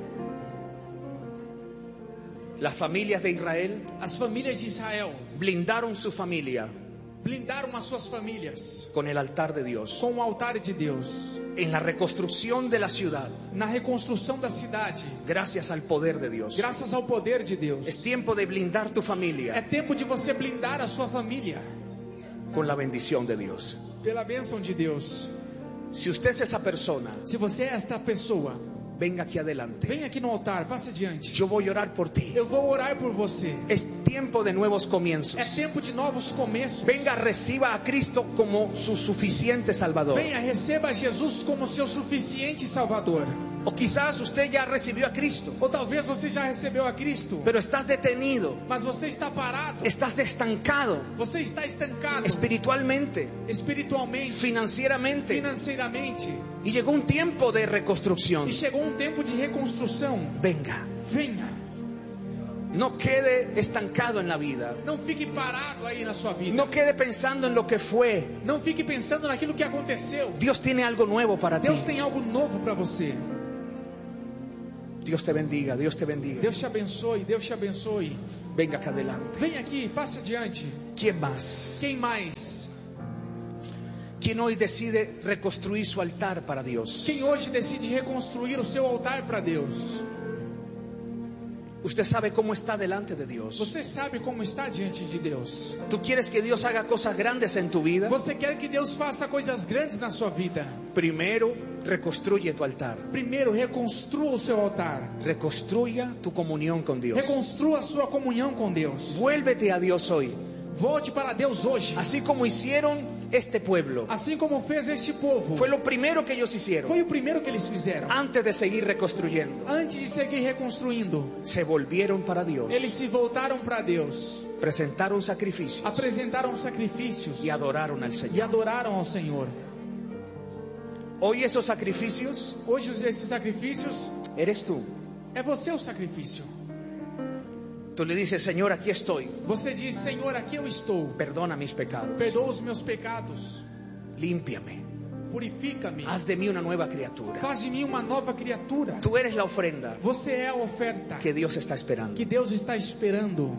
Las familias de Israel As famílias de Israel blindaron su familia blindaram as suas famílias con el altar de Dios. com o altar de Deus. En la reconstrucción de la ciudad, Na reconstrução da cidade, gracias al poder de Dios. graças ao poder de Deus. Es tiempo de blindar tu É familia tempo de você blindar a sua família con la bendición de Dios. pela bênção de Deus. Si usted es esa persona, Se você é esta pessoa, venga aquí adelante. vem aqui no altar, passe adiante. Yo voy a orar por ti. Eu vou orar por você. Es tiempo de nuevos É comienzos. tempo de novos começos. Venga, reciba a Cristo como su suficiente Salvador. Venha, receba a Jesus como seu suficiente Salvador. O quizás usted ya recibió a Cristo, Ou talvez você já recebeu a Cristo, pero estás detenido, mas você está parado. estás estancado Você está estancado espiritualmente, espiritualmente, financieramente. financeiramente. Y llegó un tiempo de reconstrucción. E chegou um tempo de reconstrução. Venga, Venha. no quede estancado en la vida. Não fique parado aí na sua vida. No quede pensando en lo que fue. Não fique pensando naquilo que aconteceu. Dios tiene algo nuevo para ti. Deus tem algo novo para você. Dios te bendiga, Dios te bendiga. Deus te abençoe, Deus te abençoe. Venga acá adelante. Vem aqui, passe adiante. ¿Quién más? Quem mais? ¿Quién hoy decide reconstruir su altar para Dios? Quem hoje decide reconstruir o seu altar para Deus? Usted sabe cómo está delante de Dios. Você sabe como está diante de Deus. ¿Tú quieres que Dios haga cosas grandes en tu vida? Você quer que Deus faça coisas grandes na sua vida. Primero, reconstruye tu altar. Primeiro, reconstrua o seu altar. Reconstruya tu comunión con Dios. Reconstrua a sua comunhão com Deus. Vuélvete a Dios hoy. Volte para Deus hoje. Así como hicieron este pueblo. Assim como fez este povo. Fue lo primero que ellos hicieron. Foi o primeiro que eles fizeram. Antes de seguir reconstruyendo. Antes de seguir reconstruindo, Se volvieron para Dios. eles se voltaram para Deus. Presentaron sacrificios. Apresentaram sacrifícios. Y adoraron al E Señor. adoraram ao Senhor. Hoy esos sacrificios Hoje esses sacrifícios eres tú. é você o sacrifício. Tú le dices, Señor, aquí estoy. Você diz, Senhor, aqui eu estou. Perdona mis pecados. Perdoa os meus pecados. Límpiame. Purifica-me. Haz de mí una nueva criatura. Faz de mim uma nova criatura. Tú eres la ofrenda Você é a oferta que Dios está esperando. que Deus está esperando.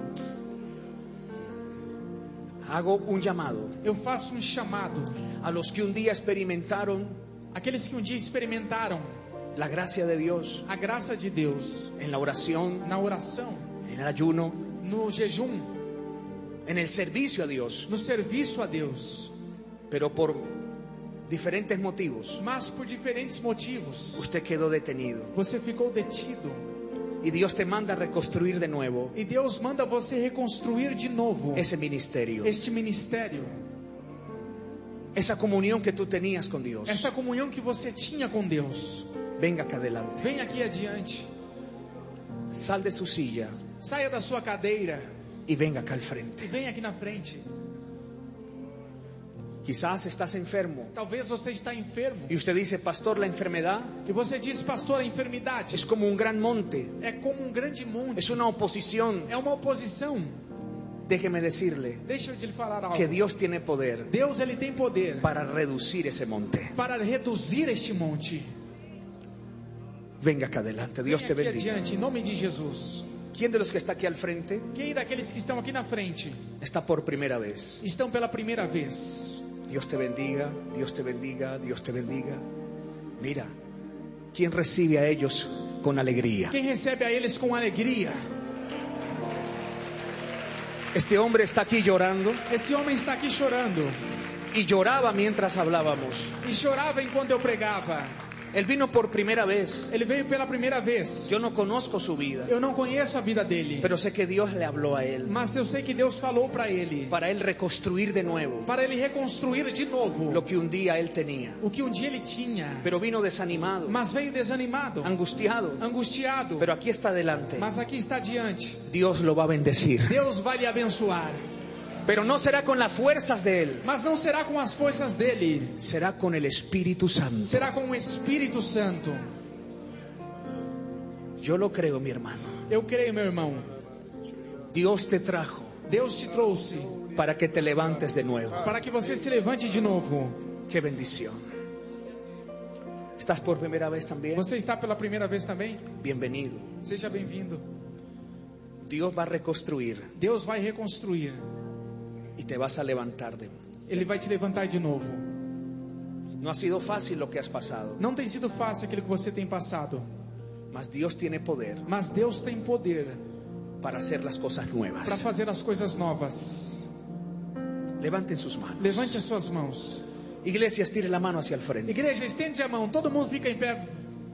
Hago un llamado Eu faço chamado. a los que un día experimentaron Aqueles que dia experimentaram la gracia de Dios a graça de Deus en la oración, na oração, en el ayuno, no jejum, en el servicio a Dios, no serviço a Deus. pero por diferentes motivos Mas por diferentes motivos, usted quedó detenido você ficou detido. y Dios te manda a reconstruir de nuevo E Deus manda você reconstruir de novo ese ministerio. este ministério. esa comunión que tú tenías con Dios. essa comunhão que você tinha com Deus. Venga acá adelante. Vem aqui adiante. Sal de su silla Saia da sua cadeira y venga acá al frente. e vem aqui na frente. Quizás estás enfermo Talvez você está enfermo. y usted dice, pastor, la enfermedad E você diz, pastor, a enfermidade es como un gran monte, é como um grande monte. es una oposición. É uma oposição. Déjeme decirle Deixa eu te falar algo. que Dios tiene poder Deus, ele tem poder para reducir ese monte. para reduzir este monte. Venga acá adelante, Dios Vem te aqui bendiga. adiante, em nome de Jesus. ¿Quién de los que está aquí al frente Quem daqueles que estão aqui na frente está por primera vez? estão pela primeira vez? Dios te bendiga, Dios te bendiga, Dios te bendiga. Mira, ¿quién recibe a ellos con alegría? Quem recebe a eles com alegria? Este hombre está aquí llorando Esse homem está aqui chorando. y lloraba mientras hablábamos. E chorava enquanto eu pregava. Él vino por primera vez. Ele veio pela primeira vez. Yo no conozco su vida, Eu não conheço a vida dele, pero sé que Dios le habló a él mas eu sei que Deus falou para ele, para él reconstruir de nuevo para ele reconstruir de novo lo que un día él tenía. o que um dia ele tinha. Pero vino desanimado, Mas veio desanimado, angustiado. angustiado. Pero aquí está delante. Mas aqui está diante. Dios lo va a bendecir. Deus vai lhe abençoar. Pero no será con las fuerzas de él, Mas não será com as forças dele, será con el Espíritu Santo. será com o Espírito Santo. Yo lo creo, mi hermano. Eu creio, meu irmão. Dios te trajo Deus te trouxe para que te levantes de nuevo. para que você se levante de novo. Qué bendición. ¿Estás por primera vez también? Você está pela primeira vez também? Bienvenido. Seja bem-vindo. Dios va a reconstruir Deus vai reconstruir. y te vas a levantar de. Ele vai te levantar de novo. No ha sido fácil lo que has pasado, Não tem sido fácil aquilo que você tem passado, mas Dios tiene poder mas Deus tem poder para hacer las cosas para nuevas. fazer as coisas novas. Levanten sus manos. Levante as suas mãos. Iglesia, estire la mano hacia el frente. Igreja, estende a mão. Todo mundo fica em pé.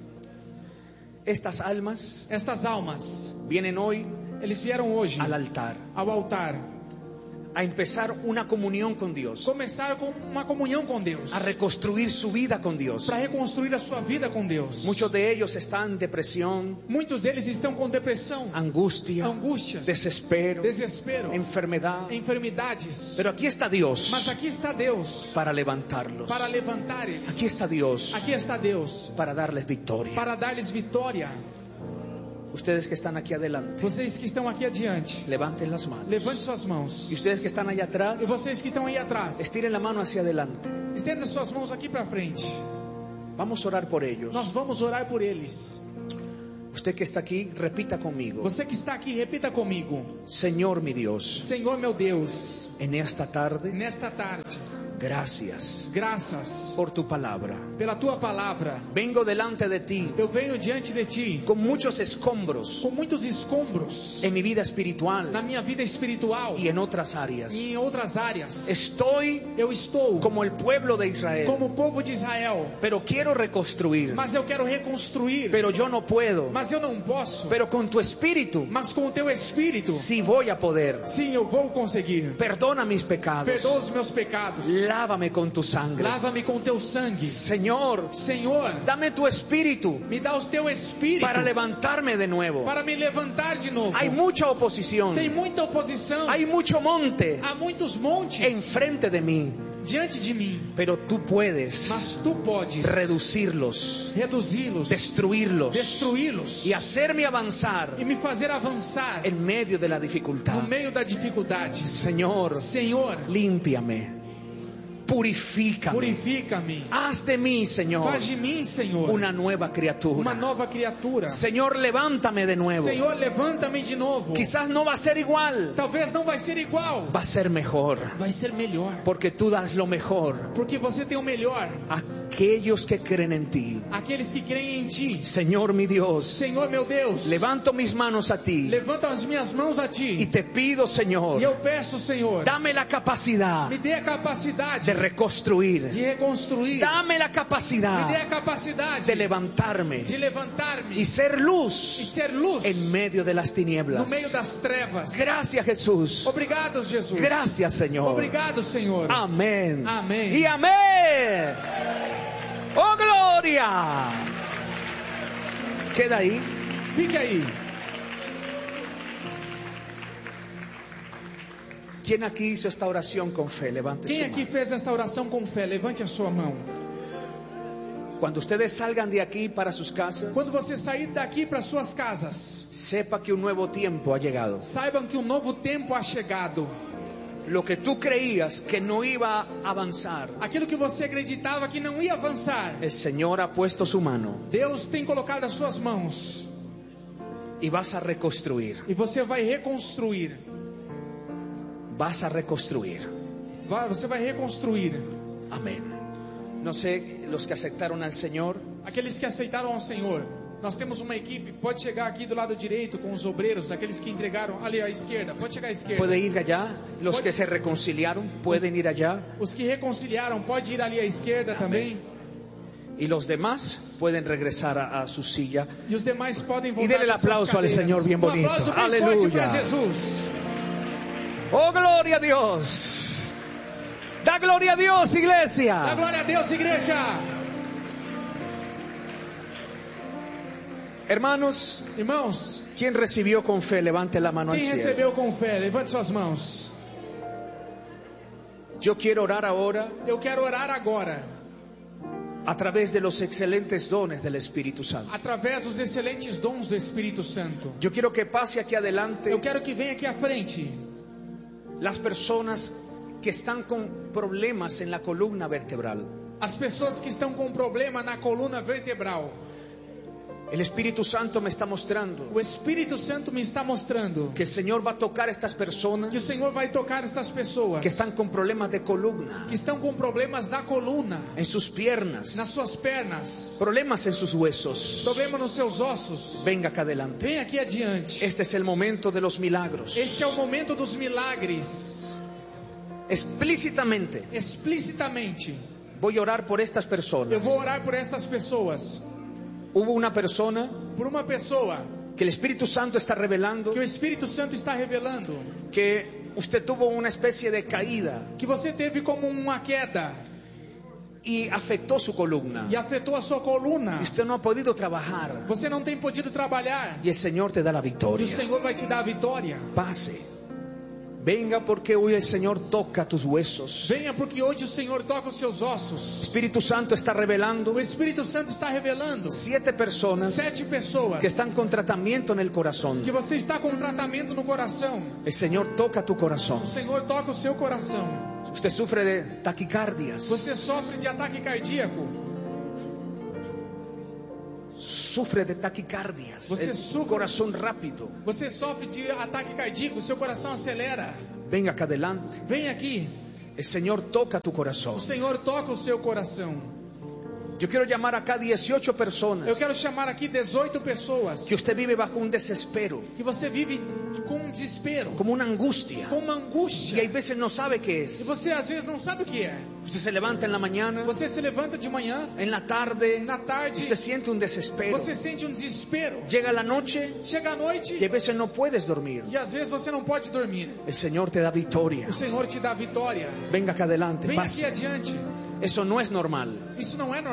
Estas almas Estas almas, vienen hoy eles vieram hoje al altar ao altar a empezar una comunión con Dios, começar com uma comunhão com Deus, a reconstruir su vida con Dios. para reconstruir a sua vida com Deus. Muchos de ellos están en depresión, Muitos deles estão com depressão, angustia, angústias, desespero, desespero, enfermedad. enfermidades. Pero aquí está Dios Mas aqui está Deus para levantarlos. para levantar eles. Aquí está Dios Aqui está Deus para darles victoria. para dar-lhes vitória. Ustedes que están aquí adelante, Vocês que estão aqui adiante, levanten las manos. levante suas mãos. Y ustedes que están allá atrás, E vocês que estão aí atrás, estiren la mano hacia adelante. estenda suas mãos aqui para frente. Vamos a orar por ellos. Nós vamos orar por eles. Usted que está aquí, repita conmigo. Você que está aqui, repita comigo. Señor mi Dios, Senhor meu Deus, en esta tarde, nesta tarde, gracias graças por tu palabra. pela tua palavra. Vengo delante de ti Eu venho diante de ti con muchos escombros com muitos escombros en mi vida na espiritual minha vida espiritual y en otras áreas. e em outras áreas. Estoy Eu estou como el pueblo de Israel, como o povo de Israel, pero quiero reconstruir, mas eu quero reconstruir, pero yo no puedo. mas eu não posso. Pero con tu espíritu Mas com o teu espírito, sí voy a poder. sim, eu vou conseguir. Perdona mis pecados. Perdoa os meus pecados. Lávame con tu sangre. Lava-me com teu sangue. Señor, Senhor, dame tu espíritu me dá o teu espírito para levantarme de nuevo. para me levantar de novo. Hay mucha oposición. Tem muita oposição. Hay mucho monte Há muitos montes enfrente de mí. diante de mim. Pero tú puedes Mas tu podes reducirlos, reduzi-los, destruirlos destruí-los y hacerme avanzar e me fazer avançar en medio de la dificultad. no meio da dificuldade. Señor, Senhor, límpiame, purifícame, purifica-me. haz de mí, Señor, Faz de mim, Senhor, una nueva criatura. uma nova criatura. Señor, levántame de nuevo. Senhor, levanta-me de novo. Quizás no va a ser igual, Talvez não vai ser igual. va a ser mejor, Vai ser melhor. porque tú das lo mejor Porque você tem o melhor. a aquellos que creen en ti. Aqueles que creem em ti. Señor mi Dios, Senhor, meu Deus, levanto mis manos a ti levanta as minhas mãos a y ti. te pido, E Señor, eu peço, Senhor, dame la capacidad me dê a capacidade de reconstruir. de reconstruir. Dame la Me capacidad dê a capacidade de levantarme de levantar-me y ser e luz ser luz en medio de las no tinieblas. meio das trevas. Gracias, Jesús. Obrigado, Jesus. Gracias, Señor. Obrigado, Senhor. Amén. Amén. Y amén. Oh, gloria. Queda ahí. Fique aí. ¿Quién aquí hizo esta oración con fe? Levante Quem su aqui mano. fez esta oração com fé? Levante a sua mão. Cuando ustedes salgan de aquí para sus casas, Quando você sair daqui para suas casas, sepa que un nuevo tiempo ha llegado. saibam que um novo tempo ha chegado. Lo que tú creías que no iba a avanzar, Aquilo que você acreditava que não ia avançar, el Señor ha puesto su mano Deus tem colocado as suas mãos y vas a reconstruir. e você vai reconstruir. Vas a reconstruir. Você vai reconstruir. Amén. No sé, los que aceptaron al Señor, Aqueles que aceitaram ao Senhor, nós temos uma equipe. Pode chegar aqui do lado direito com os obreiros, aqueles que entregaram ali à esquerda. Pode chegar à esquerda. puede ir allá. Los que se reconciliaron pueden ir allá. Os que reconciliaram, pode ir ali à esquerda também. Y los demás pueden regresar a su silla. E os demais podem Y voltar denle el para suas aplauso al cadeiras. Señor bien bonito. aplauso bem forte Aleluya. para Jesus. Oh, gloria a Dios. Da gloria a Dios, Dá iglesia. glória a Deus, igreja. Hermanos, Irmãos, ¿quién recibió con fe? Levante la mano al quem cielo. recebeu com fé, levante suas mãos. Yo quiero orar ahora Eu quero orar agora, a través de los excelentes dones del Espíritu Santo. através dos excelentes dons do Espírito Santo. Yo quiero que pase aquí adelante Eu quero que venha aqui à frente las personas que están con problemas en la columna vertebral. as pessoas que estão com problema na coluna vertebral. El Espíritu Santo me está mostrando O Espírito Santo me está mostrando que el Señor va a tocar a estas personas que o Senhor vai tocar estas pessoas que están con problemas de columna, que estão com problemas na coluna, en sus piernas, nas suas pernas, problemas en sus huesos. problema nos seus ossos. Venga acá adelante. Vem aqui adiante. Este es el momento de los milagros. Este é o momento dos milagres. Explícitamente Explicitamente, voy a orar por estas eu personas. vou orar por estas pessoas. Hubo una persona Por uma pessoa que el Espíritu Santo está revelando que o Espírito Santo está revelando que usted tuvo una especie de caída que você teve como uma queda y afectó su columna. e afetou a sua coluna. Y usted no ha podido trabajar. Você não tem podido trabalhar Y el Señor te da la e victoria. o Senhor vai te dar a vitória. Pase. Venga porque hoy el Señor toca tus huesos. Venha porque hoje o Senhor toca os seus ossos. Espíritu Santo está revelando O Espírito Santo está revelando 7 personas 7 pessoas que están con tratamiento en el corazón. que você está com tratamento no coração. El Señor toca tu corazón. O Senhor toca o seu coração. Usted sufre de taquicardias, Você sofre de ataque cardíaco. sufre de taquicardias, Você el sufre- corazón rápido. Você sofre de ataque cardíaco, seu coração acelera. Venga acá adelante. Vem aqui. El Señor toca tu corazón. O Senhor toca o seu coração. Yo quiero llamar acá 18 Eu personas quero chamar aqui 18 pessoas que usted vive bajo un desespero, que você vive com um desespero, como una angustia, com uma y angústia. hay veces no sabe qué E es. você às vezes não sabe o que é. Usted se levanta en la mañana, Você se levanta de manhã, en la tarde, na tarde, usted siente un desespero. você sente um desespero. Llega la noche Chega à noite y a veces no puedes dormir. e às vezes você não pode dormir. El Señor te da victoria. O Senhor te dá vitória. Venga acá adelante, Vem aqui pase. adiante. Eso no es normal. Isso não é normal.